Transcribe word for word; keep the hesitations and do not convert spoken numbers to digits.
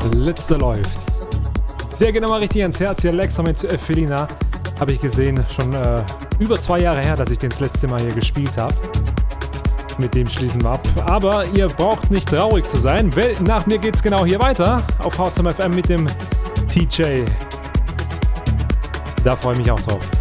Letzter läuft. Der geht nochmal richtig ans Herz hier. Lexa mit äh, Felina. Habe ich gesehen, schon äh, über zwei Jahre her, dass ich den das letzte Mal hier gespielt habe. Mit dem schließen wir ab. Aber ihr braucht nicht traurig zu sein, weil nach mir geht's genau hier weiter. Auf Hausam F M mit dem T J. Da freue ich mich auch drauf.